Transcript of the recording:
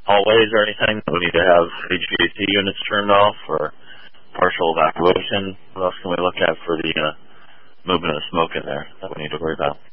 hallways or anything that we need to have HVAC units turned off or partial evacuation? What else can we look at for the movement of smoke in there that we need to worry about?